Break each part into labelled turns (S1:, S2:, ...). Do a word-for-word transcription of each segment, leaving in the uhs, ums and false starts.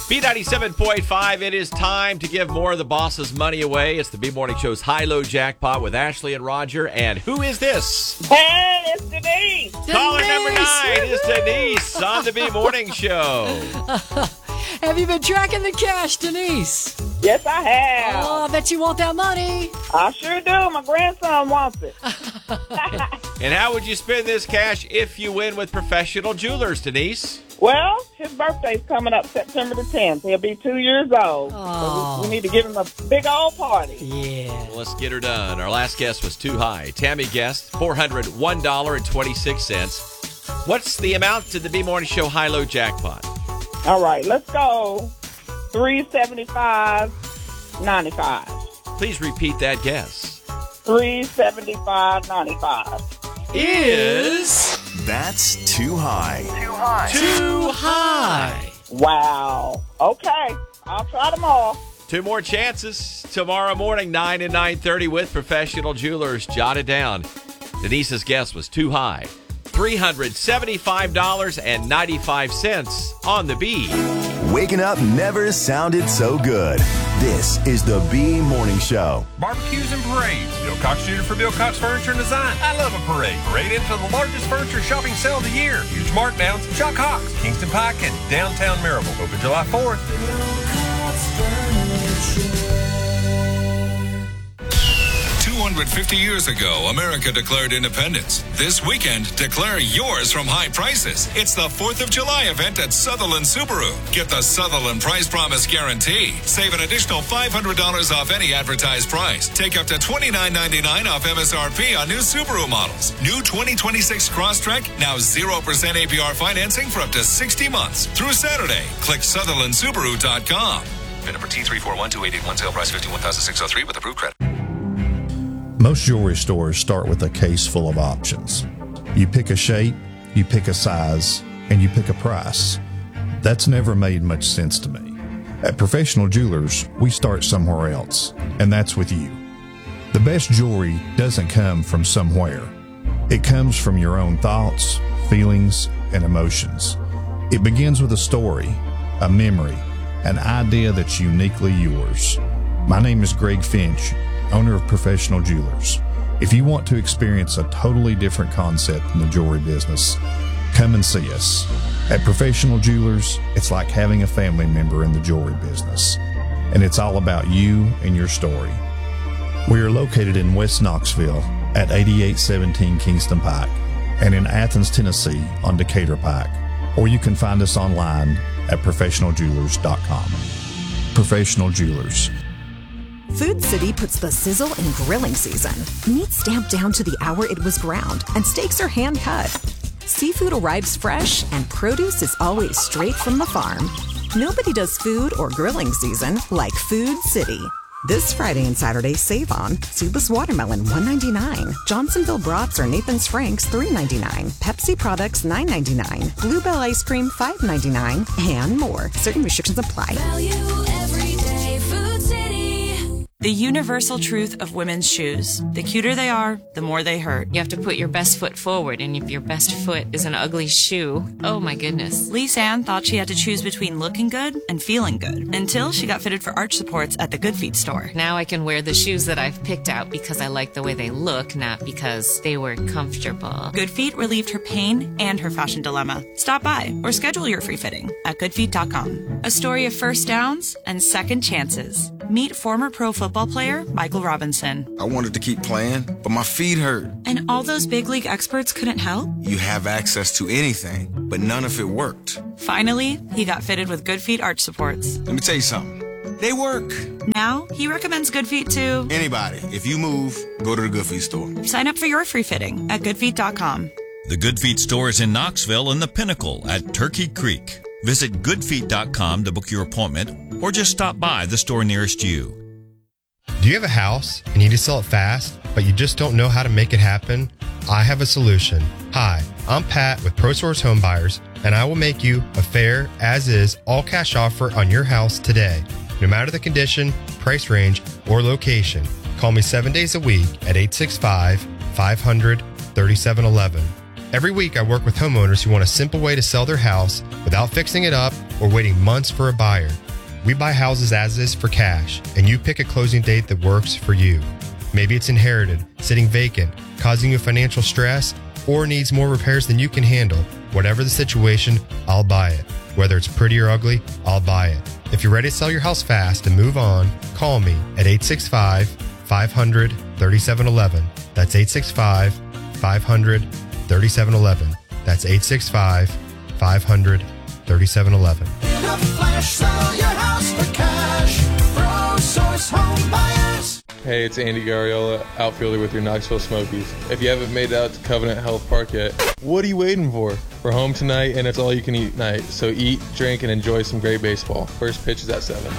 S1: B ninety-seven point five, it is time to give more of the boss's money away. It's the B-Morning Show's High-Low Jackpot with Ashley and Roger. And who is this?
S2: Hey, it's Denise.
S1: Caller number nine is Denise on the B-Morning Show.
S3: Have you been tracking the cash, Denise?
S2: Yes, I have.
S3: Oh, I bet you want that money.
S2: I sure do. My grandson wants it.
S1: And how would you spend this cash if you win with Professional Jewelers, Denise?
S2: Well, his birthday's coming up September the tenth. He'll be two years old.
S3: Oh.
S2: So we, we need to give him a big old party.
S3: Yeah.
S1: Well, let's get her done. Our last guess was too high. Tammy guessed four hundred one dollars and twenty-six cents. What's the amount to the B-Morning Show High-Low Jackpot?
S2: All right, let's go three seventy-five ninety-five.
S1: Please repeat that guess.
S2: three seventy-five ninety-five.
S1: Is...
S4: That's too high.
S2: Too high.
S1: Too high.
S2: Wow. Okay, I'll try them all.
S1: Two more chances tomorrow morning, nine and nine thirty with Professional Jewelers. Jot it down. Denise's guess was too high. three hundred seventy-five dollars and ninety-five cents on the B.
S4: Waking up never sounded so good. This is the B Morning Show.
S5: Barbecues and parades. Bill Cox Junior for Bill Cox Furniture and Design. I love a parade. Parade into the largest furniture shopping sale of the year. Huge markdowns. Chuck Hawks, Kingston Pike, and downtown Maryville. Open July fourth.
S6: two hundred fifty years ago, America declared independence. This weekend, declare yours from high prices. It's the fourth of July event at Sutherland Subaru. Get the Sutherland Price Promise Guarantee. Save an additional five hundred dollars off any advertised price. Take up to twenty-nine ninety-nine off M S R P on new Subaru models. New twenty twenty-six Crosstrek, now zero percent A P R financing for up to sixty months. Through Saturday. Click Sutherland Subaru dot com. VIN number T three four one two eight eight one, sale price fifty-one thousand six hundred three with approved credit.
S7: Most jewelry stores start with a case full of options. You pick a shape, you pick a size, and you pick a price. That's never made much sense to me. At Professional Jewelers, we start somewhere else, and that's with you. The best jewelry doesn't come from somewhere. It comes from your own thoughts, feelings, and emotions. It begins with a story, a memory, an idea that's uniquely yours. My name is Greg Finch, owner of Professional Jewelers. If you want to experience a totally different concept in the jewelry business, come and see us. At Professional Jewelers, it's like having a family member in the jewelry business, and it's all about you and your story. We are located in West Knoxville at eighty-eight seventeen Kingston Pike and in Athens, Tennessee on Decatur Pike, or you can find us online at professional jewelers dot com. Professional Jewelers.
S8: Food City puts the sizzle in grilling season. Meat stamped down to the hour it was ground, and steaks are hand cut. Seafood arrives fresh, and produce is always straight from the farm. Nobody does food or grilling season like Food City. This Friday and Saturday, save on Subas watermelon one ninety-nine, Johnsonville brats or Nathan's Franks three ninety-nine, Pepsi products nine ninety-nine, Bluebell ice cream five ninety-nine, and more. Certain restrictions apply.
S9: Value every day, Food City.
S10: The universal truth of women's shoes. The cuter they are, the more they hurt.
S11: You have to put your best foot forward, and if your best foot is an ugly shoe, oh my goodness.
S10: Lise Ann thought she had to choose between looking good and feeling good, until she got fitted for arch supports at the Good Feet store.
S11: Now I can wear the shoes that I've picked out because I like the way they look, not because they were comfortable.
S10: Good Feet relieved her pain and her fashion dilemma. Stop by or schedule your free fitting at good feet dot com. A story of first downs and second chances. Meet former pro football player Michael Robinson.
S12: I wanted to keep playing, but my feet hurt.
S10: And all those big league experts couldn't help?
S12: You have access to anything, but none of it worked.
S10: Finally, he got fitted with Good Feet arch supports.
S12: Let me tell you something. They work.
S10: Now, he recommends Good Feet to
S12: anybody. If you move, go to the Good Feet store.
S10: Sign up for your free fitting at good feet dot com.
S13: The Good Feet store is in Knoxville and the Pinnacle at Turkey Creek. Visit good feet dot com to book your appointment or just stop by the store nearest you.
S14: Do you have a house and you need to sell it fast, but you just don't know how to make it happen? I have a solution. Hi, I'm Pat with ProSource Home Buyers, and I will make you a fair, as-is, all-cash offer on your house today, no matter the condition, price range, or location. Call me seven days a week at eight six five, five hundred, thirty-seven eleven. Every week, I work with homeowners who want a simple way to sell their house without fixing it up or waiting months for a buyer. We buy houses as is for cash, and you pick a closing date that works for you. Maybe it's inherited, sitting vacant, causing you financial stress, or needs more repairs than you can handle. Whatever the situation, I'll buy it. Whether it's pretty or ugly, I'll buy it. If you're ready to sell your house fast and move on, call me at eight six five, five hundred, thirty-seven eleven. That's eight six five, five hundred, thirty-seven eleven. That's eight six five, five hundred, thirty-seven eleven.
S15: In a flash, sell your house for cash. ProSource Home Buyers.
S16: Hey, it's Andy Garriola, outfielder with your Knoxville Smokies. If you haven't made it out to Covenant Health Park yet, what are you waiting for? We're home tonight, and it's all-you-can-eat night. So eat, drink, and enjoy some great baseball. First pitch is at seven.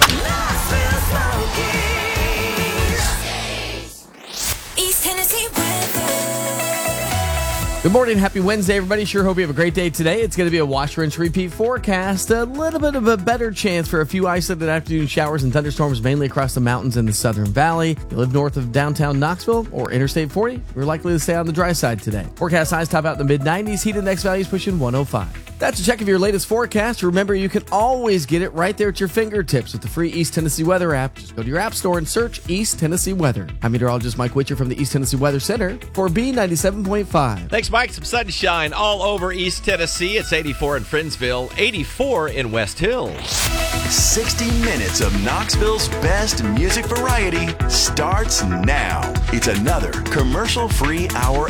S9: East Tennessee weather.
S17: Good morning. Happy Wednesday, everybody. Sure hope you have a great day today. It's going to be a wash, rinse, repeat forecast. A little bit of a better chance for a few isolated afternoon showers and thunderstorms, mainly across the mountains in the Southern Valley. If you live north of downtown Knoxville or Interstate forty, we're likely to stay on the dry side today. Forecast highs top out in the mid nineties. Heat index values pushing one oh five. That's a check of your latest forecast. Remember, you can always get it right there at your fingertips with the free East Tennessee Weather app. Just go to your app store and search East Tennessee Weather. I'm meteorologist Mike Witcher from the East Tennessee Weather Center for B ninety-seven point five.
S1: Thanks, Mike. Some sunshine all over East Tennessee. It's eighty-four in Friendsville, eighty-four in West Hills.
S4: sixty minutes of Knoxville's best music variety starts now. It's another commercial-free hour